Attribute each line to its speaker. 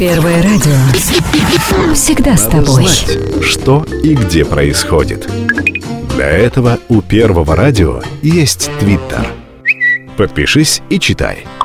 Speaker 1: Первое радио. Всегда с
Speaker 2: Надо
Speaker 1: тобой.
Speaker 2: знать, что и где происходит. Для этого у Первого радио есть Твиттер. Подпишись и читай.